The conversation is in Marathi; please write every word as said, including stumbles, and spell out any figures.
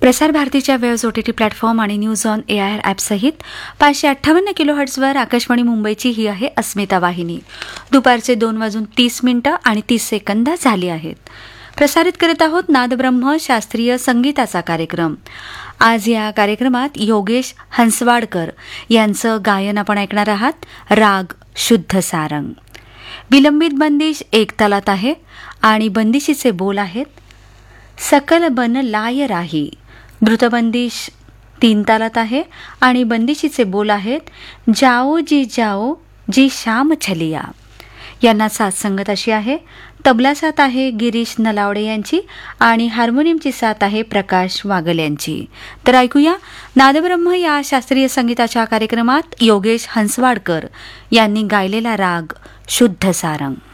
प्रसार भारतीच्या वेव्स ओटीटी प्लॅटफॉर्म आणि news on A I R ॲपसहित पाचशे अठ्ठावन्न किलो हर्ट्झवर आकाशवाणी मुंबईची ही आहे अस्मिता वाहिनी. दुपारचे दोन वाजून तीस मिनिटं आणि तीस सेकंद झाली आहेत. प्रसारित करत आहोत नादब्रह्म शास्त्रीय संगीताचा कार्यक्रम. आज या कार्यक्रमात योगेश हंसवाडकर यांचं गायन आपण ऐकणार आहात. राग शुद्ध सारंग. विलंबित बंदिश एक तालात आहे आणि बंदिशीचे बोल आहेत सकल बन लाय राही. द्रुतबंदिश तीन तालात आहे आणि बंदिशीचे बोल आहेत जाओ जी जाओ जी शाम छलिया. यांना साथ संगत अशी आहे. तबला साथ आहे गिरीश नलावडे यांची आणि हार्मोनियमची साथ आहे प्रकाश वागल यांची. तर ऐकूया नादब्रह्म या शास्त्रीय संगीताच्या कार्यक्रमात योगेश हंसवाडकर यांनी गायलेला राग शुद्ध सारंग.